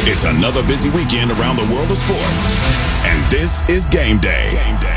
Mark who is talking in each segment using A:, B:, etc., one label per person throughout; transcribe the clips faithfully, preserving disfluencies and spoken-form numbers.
A: It's another busy weekend around the world of sports, and this is Game Day. Game Day.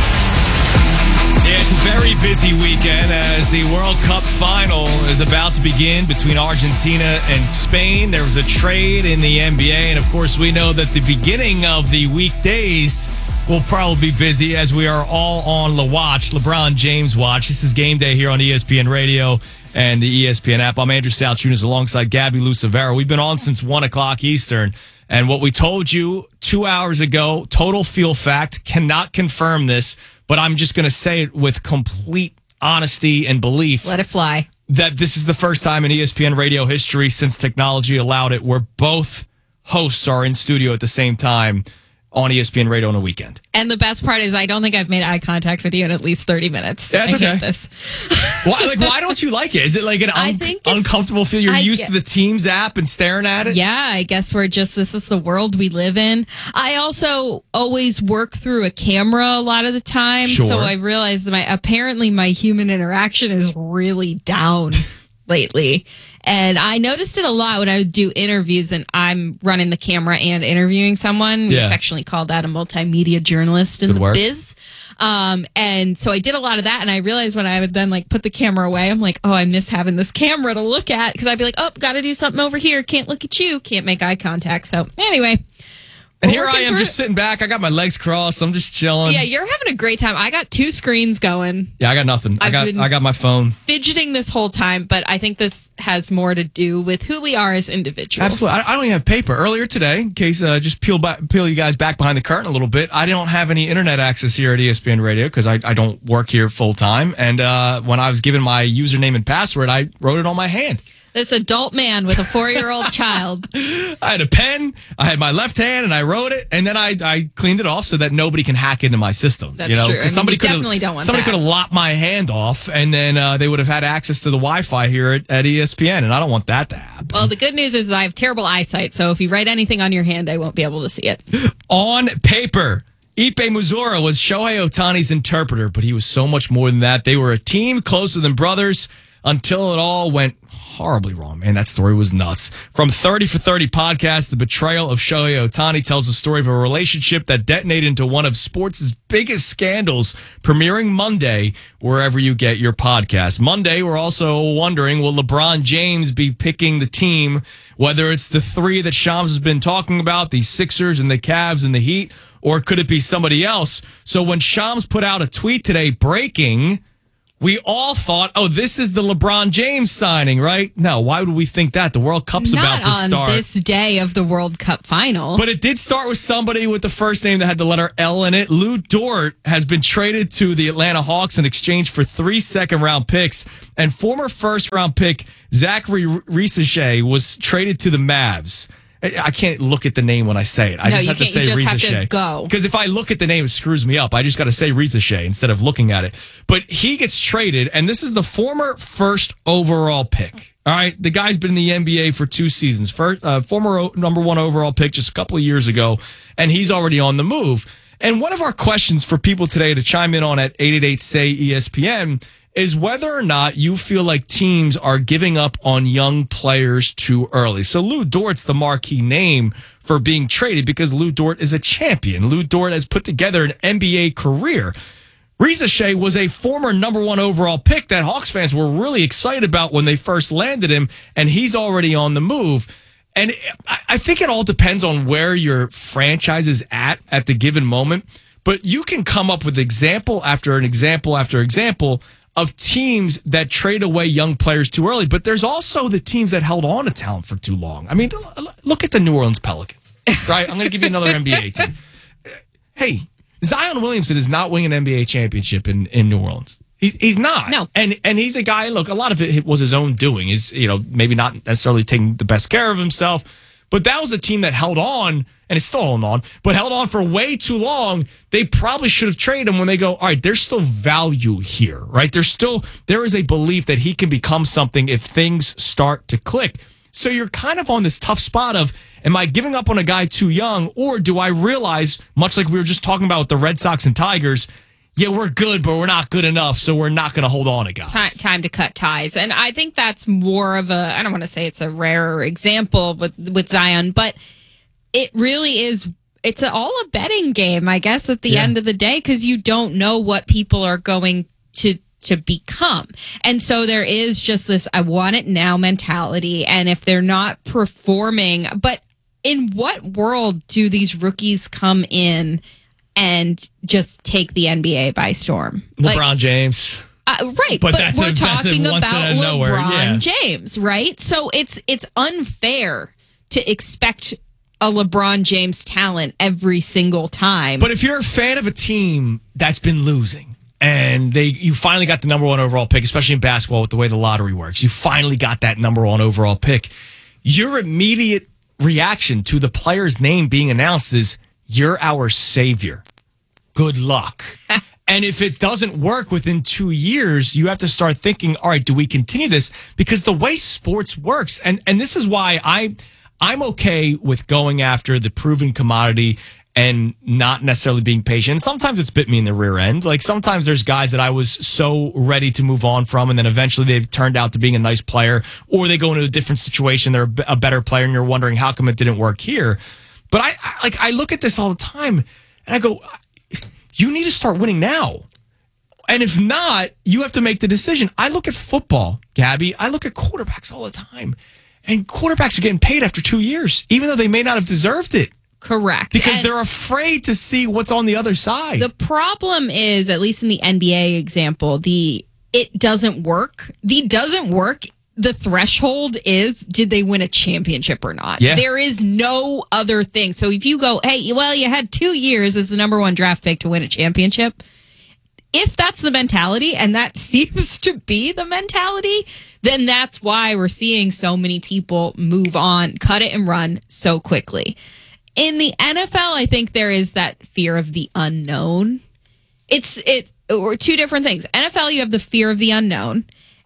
B: Yeah, it's a very busy weekend as the World Cup final is about to begin between Argentina and Spain. There was a trade in the N B A, and of course we know that the beginning of the weekdays will probably be busy as we are all on the watch, LeBron James watch. This is Game Day here on E S P N Radio and the E S P N app. I'm Andrew Salchunas alongside Gabby Lucevera. We've been on since one o'clock Eastern, and what we told you two hours ago, total feel fact, cannot confirm this, but I'm just going to say it with complete honesty and belief.
C: Let it fly.
B: That this is the first time in E S P N radio history since technology allowed it where both hosts are in studio at the same time on E S P N Radio on a weekend.
C: And the best part is I don't think I've made eye contact with you in at least thirty minutes.
B: That's
C: I
B: okay.
C: hate this.
B: Why, like, why don't you like it? Is it like an
C: I
B: un-
C: think it's-
B: uncomfortable feel? You're
C: I
B: used
C: get-
B: to the Teams app and staring at it?
C: Yeah, I guess we're just, this is the world we live in. I also always work through a camera a lot of the time.
B: Sure.
C: So I realized my, apparently my human interaction is really down lately. And I noticed it a lot when I would do interviews and I'm running the camera and interviewing someone. We
B: Yeah.
C: affectionately call that a multimedia journalist in
B: good
C: the
B: work.
C: biz. Um, and so I did a lot of that. And I realized when I would then like put the camera away, I'm like, oh, I miss having this camera to look at. Cause I'd be like, oh, got to do something over here. Can't look at you. Can't make eye contact. So anyway.
B: And
C: we're
B: here I
C: working
B: am
C: through
B: just
C: it.
B: sitting back. I got my legs crossed. I'm just chilling.
C: Yeah, you're having a great time. I got two screens going,
B: Yeah, I got nothing. I
C: I've
B: got
C: been-
B: I got my phone.
C: fidgeting this whole time, but I think this has more to do with who we are as individuals.
B: Absolutely. I, I don't even have paper. Earlier today, in case uh, just peel back, peel you guys back behind the curtain a little bit, I don't have any internet access here at E S P N Radio because I, I don't work here full time. And uh, when I was given my username and password, I wrote it on my hand.
C: This adult man with a four-year-old child.
B: I had a pen, I had my left hand, and I wrote it, and then I, I cleaned it off so that nobody can hack into my system.
C: That's
B: you know?
C: true. I
B: 'Cause
C: mean,
B: somebody
C: you
B: could've-
C: definitely don't want
B: Somebody
C: that.
B: could have lopped my hand off, and then uh, they would have had access to the Wi-Fi here at, at E S P N, and I don't want that to happen.
C: Well, the good news is I have terrible eyesight, so if you write anything on your hand, I won't be able to see it.
B: On paper, Ipe Muzora was Shohei Ohtani's interpreter, but he was so much more than that. They were a team closer than brothers until it all went horribly wrong. Man, that story was nuts. From thirty for thirty podcast, the betrayal of Shohei Ohtani tells the story of a relationship that detonated into one of sports' biggest scandals, premiering Monday, wherever you get your podcast. Monday, we're also wondering, will LeBron James be picking the team, whether it's the three that Shams has been talking about, the Sixers and the Cavs and the Heat, or could it be somebody else? So when Shams put out a tweet today breaking, we all thought, oh, this is the LeBron James signing, right? No, why would we think that? The World Cup's
C: Not
B: about to
C: on
B: start.
C: this day of the World Cup final.
B: But it did start with somebody with the first name that had the letter L in it. Lou Dort has been traded to the Atlanta Hawks in exchange for three second-round picks. And former first-round pick Zachary Risacher was traded to the Mavs. I can't look at the name when I say it. I
C: No,
B: just
C: you
B: have to
C: can't.
B: say
C: You just have to
B: Risacher.
C: go.
B: Because if I look at the name, it screws me up. I just got to say Risacher instead of looking at it. But he gets traded, and this is the former first overall pick. All right, the guy's been in the N B A for two seasons. First, uh, former o- number one overall pick just a couple of years ago, and he's already on the move. And one of our questions for people today to chime in on at eight eight eight, S A Y, E S P N is whether or not you feel like teams are giving up on young players too early. So Lou Dort's the marquee name for being traded because Lou Dort is a champion. Lou Dort has put together an N B A career. Risacher was a former number one overall pick that Hawks fans were really excited about when they first landed him, and he's already on the move. And I think it all depends on where your franchise is at at the given moment. But you can come up with example after an example after example of teams that trade away young players too early. But there's also the teams that held on to talent for too long. I mean, look at the New Orleans Pelicans, right? I'm going to give you another N B A team. Hey, Zion Williamson is not winning an N B A championship in, in New Orleans. He's he's not.
C: No.
B: And and he's a guy, look, a lot of it was his own doing. Is, you know, maybe not necessarily taking the best care of himself. But that was a team that held on, and it's still holding on, but held on for way too long. They probably should have traded him when they go, all right, there's still value here, right? There's still, there is a belief that he can become something if things start to click. So you're kind of on this tough spot of, am I giving up on a guy too young, or do I realize, much like we were just talking about with the Red Sox and Tigers, yeah, we're good, but we're not good enough, so we're not going to hold on to guys.
C: Time, time to cut ties. And I think that's more of a, I don't want to say it's a rarer example with, with Zion, but it really is. It's all a betting game, I guess, at the
B: Yeah.
C: end of the day, because you don't know what people are going to to become. And so there is just this I want it now mentality. And if they're not performing, but in what world do these rookies come in and just take the N B A by storm?
B: LeBron
C: Like,
B: James.
C: Uh, right,
B: But
C: but,
B: that's
C: we're
B: a- that's a
C: talking
B: once
C: about
B: out of nowhere,
C: LeBron
B: yeah.
C: James, right? So it's it's unfair to expect a LeBron James talent every single time.
B: But if you're a fan of a team that's been losing and they you finally got the number one overall pick, especially in basketball with the way the lottery works, you finally got that number one overall pick, your immediate reaction to the player's name being announced is, you're our savior. Good luck. And if it doesn't work within two years, you have to start thinking, all right, do we continue this? Because the way sports works, and, and this is why I, I'm okay with going after the proven commodity and not necessarily being patient. Sometimes it's bit me in the rear end. Like sometimes there's guys that I was so ready to move on from, and then eventually they've turned out to being a nice player, or they go into a different situation, they're a better player, and you're wondering how come it didn't work here. But I, I like I look at this all the time, and I go, you need to start winning now. And if not, you have to make the decision. I look at football, Gabby. I look at quarterbacks all the time. And quarterbacks are getting paid after two years, even though they may not have deserved it.
C: Correct.
B: Because
C: And
B: they're afraid to see what's on the other side.
C: the problem is, at least in the N B A example, the it doesn't work. The doesn't work. The threshold is, did they win a championship or not?
B: Yeah.
C: There is no other thing. So if you go, hey, well, you had two years as the number one draft pick to win a championship. If that's the mentality, and that seems to be the mentality, then that's why we're seeing so many people move on, cut it and run so quickly. In the N F L, I think there is that fear of the unknown. It's it or two different things. N F L, you have the fear of the unknown.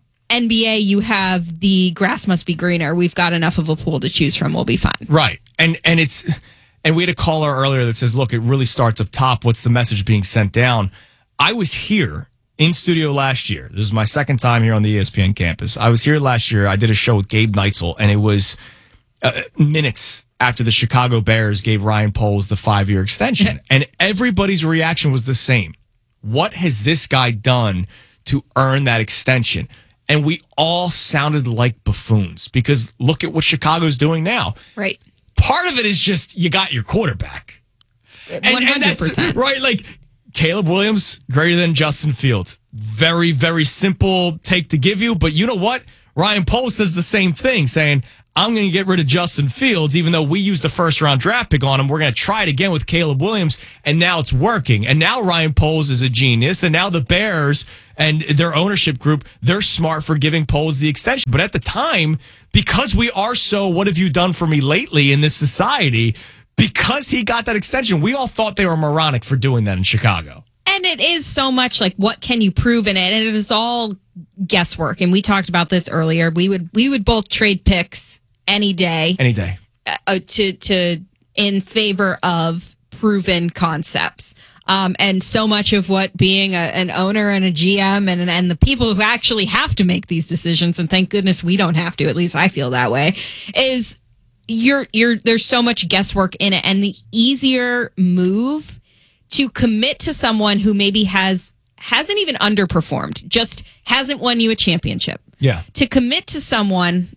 C: N B A, you have the grass must be greener. We've got enough of a pool to choose from. We'll be fine.
B: Right. And and it's and we had a caller earlier that says, look, it really starts up top. What's the message being sent down? I was here in studio last year. This is my second time here on the E S P N campus. I was here last year. I did a show with Gabe Neitzel, and it was uh, minutes after the Chicago Bears gave Ryan Poles the five-year extension. And everybody's reaction was the same. What has this guy done to earn that extension? And we all sounded like buffoons, because look at what Chicago's doing now.
C: Right.
B: Part of it is just you got your quarterback. And,
C: one hundred percent.
B: And that's, right, like Caleb Williams, greater than Justin Fields. Very, very simple take to give you. But you know what? Ryan Poles says the same thing, saying, I'm going to get rid of Justin Fields, even though we used the first round draft pick on him. We're going to try it again with Caleb Williams, and now it's working. And now Ryan Poles is a genius, and now the Bears and their ownership group, they're smart for giving Poles the extension. But at the time, because we are so, what have you done for me lately in this society, because he got that extension, we all thought they were moronic for doing that in Chicago.
C: And it is so much like, what can you prove in it? And it is all guesswork. And we talked about this earlier. We would we would both trade picks any day,
B: Any day.
C: uh, to to in favor of proven concepts. Um, and so much of what being a, an owner and a G M and and the people who actually have to make these decisions, and thank goodness we don't have to. At least I feel that way. Is you're you're there's so much guesswork in it, and the easier move to commit to someone who maybe has hasn't even underperformed, just hasn't won you a championship.
B: Yeah.
C: To commit to someone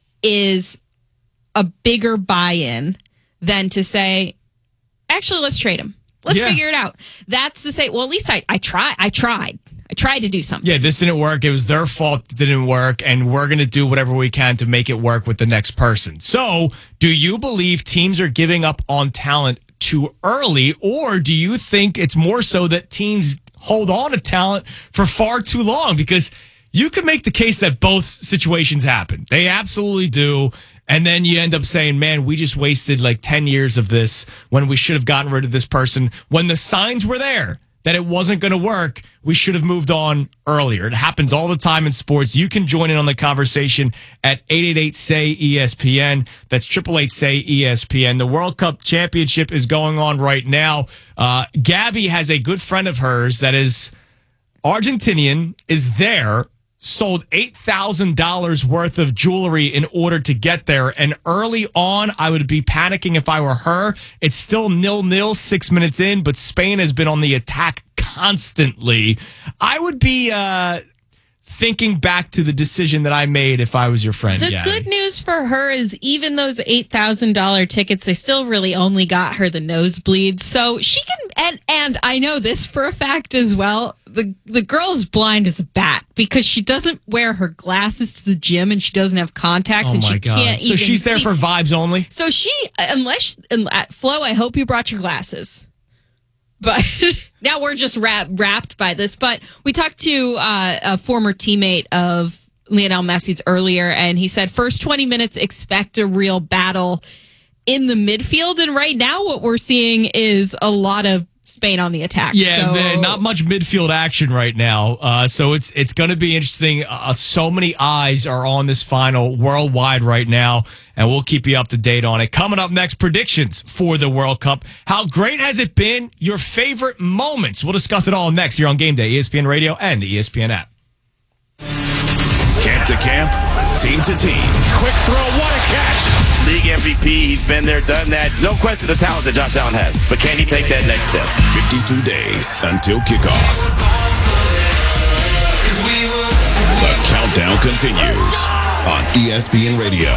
C: is a bigger buy-in than to say, actually, let's trade him. Let's
B: Yeah.
C: figure it out. That's to say, well, at least I, I tried. I tried. I tried to do something.
B: Yeah, this didn't work. It was their fault it didn't work, and we're going to do whatever we can to make it work with the next person. So, do you believe teams are giving up on talent too early, or do you think it's more so that teams hold on to talent for far too long? Because you could make the case that both situations happen. They absolutely do. And then you end up saying, man, we just wasted like ten years of this when we should have gotten rid of this person. When the signs were there that it wasn't going to work, we should have moved on earlier. It happens all the time in sports. You can join in on the conversation at eight eight eight, S A Y, E S P N. That's eight eight eight, S A Y, E S P N. The World Cup Championship is going on right now. Uh, Gabby has a good friend of hers that is Argentinian, is there, sold eight thousand dollars worth of jewelry in order to get there. And early on, I would be panicking if I were her. It's still nil-nil six minutes in, but Spain has been on the attack constantly. I would be uh, thinking back to the decision that I made if I was your friend.
C: The
B: Gabby.
C: good news for her is even those eight thousand dollars tickets, they still really only got her the nosebleeds. So she can, and, and I know this for a fact as well, the, the girl is blind as a bat because she doesn't wear her glasses to the gym and she doesn't have contacts
B: Oh
C: and
B: my
C: she
B: God.
C: can't
B: So
C: even
B: she's there
C: see.
B: for vibes only?
C: So she, unless, at Flo, I hope you brought your glasses. But now we're just wrap, wrapped by this. But we talked to uh, a former teammate of Lionel Messi's earlier, and he said first twenty minutes, expect a real battle in the midfield. And right now what we're seeing is a lot of Spain on the attack.
B: Yeah,
C: so,
B: the, not much midfield action right now. Uh, so it's it's going to be interesting. Uh, so many eyes are on this final worldwide right now, and we'll keep you up to date on it. Coming up next, predictions for the World Cup. How great has it been? Your favorite moments. We'll discuss it all next here on Game Day, E S P N Radio and the E S P N app.
A: Camp to camp, team to team.
D: Quick throw, what a catch.
E: League M V P, he's been there, done that. No question the talent that Josh Allen has. But can he take that next step?
A: fifty-two days until kickoff. The countdown continues on E S P N Radio.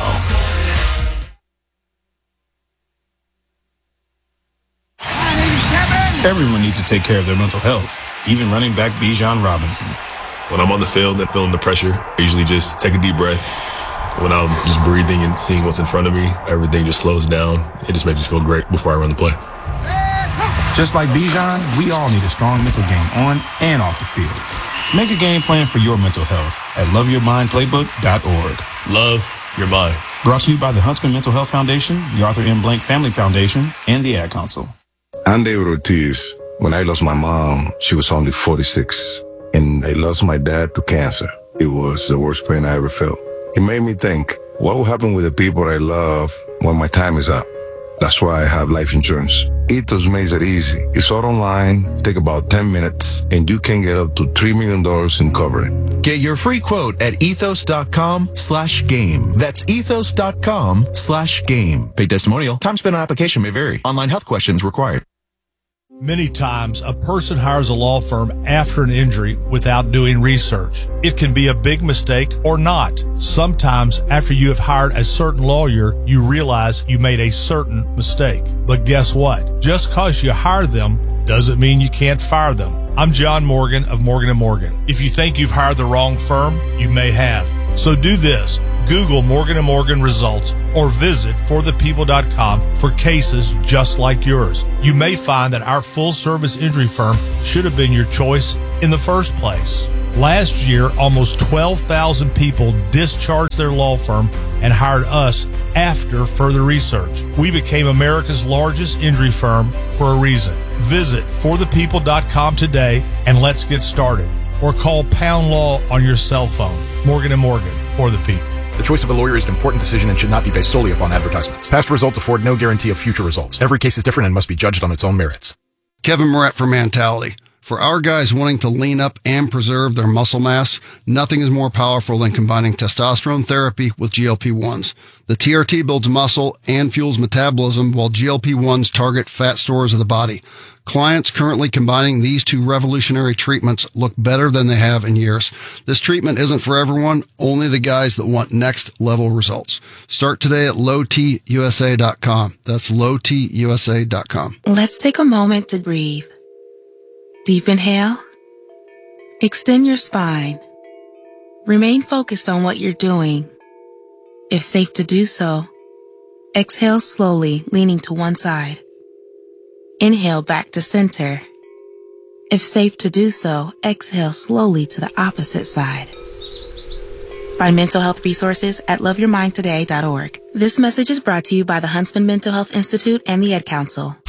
F: Everyone needs to take care of their mental health, even running back Bijan Robinson.
G: When I'm on the field and feeling the pressure, I usually just take a deep breath. When I'm just breathing and seeing what's in front of me, everything just slows down. It just makes me feel great before I run the play.
F: Just like Bijan, we all need a strong mental game on and off the field. Make a game plan for your mental health at love your mind playbook dot org.
G: Love your mind.
F: Brought to you by the Huntsman Mental Health Foundation, the Arthur M. Blank Family Foundation, and the Ad Council.
H: I'm David Ortiz. When I lost my mom, she was only forty-six. And I lost my dad to cancer. It was the worst pain I ever felt. It made me think, what will happen with the people I love when my time is up? That's why I have life insurance. Ethos makes it easy. It's all online, take about ten minutes, and you can get up to three million dollars in coverage.
I: Get your free quote at ethos.com slash game. That's ethos.com slash game. Paid testimonial. Time spent on application may vary. Online health questions required.
J: Many times, a person hires a law firm after an injury without doing research. It can be a big mistake or not. Sometimes, after you have hired a certain lawyer, you realize you made a certain mistake. But guess what? Just because you hire them doesn't mean you can't fire them. I'm John Morgan of Morgan and Morgan. If you think you've hired the wrong firm, you may have. So do this. Google Morgan and Morgan results or visit for the people dot com for cases just like yours. You may find that our full-service injury firm should have been your choice in the first place. Last year, almost twelve thousand people discharged their law firm and hired us after further research. We became America's largest injury firm for a reason. Visit for the people dot com today and let's get started. Or call Pound Law on your cell phone. Morgan and Morgan, for the people.
K: The choice of a lawyer is an important decision and should not be based solely upon advertisements. Past results afford no guarantee of future results. Every case is different and must be judged on its own merits.
L: Kevin Moret for Mentality. For our guys wanting to lean up and preserve their muscle mass, nothing is more powerful than combining testosterone therapy with G L P ones. The T R T builds muscle and fuels metabolism, while G L P ones target fat stores of the body. Clients currently combining these two revolutionary treatments look better than they have in years. This treatment isn't for everyone, only the guys that want next level results. Start today at low t u s a dot com. That's low t u s a dot com.
M: Let's take a moment to breathe. Deep inhale. Extend your spine. Remain focused on what you're doing. If safe to do so, exhale slowly, leaning to one side. Inhale back to center. If safe to do so, exhale slowly to the opposite side. Find mental health resources at love your mind today dot org. This message is brought to you by the Huntsman Mental Health Institute and the Ad Council.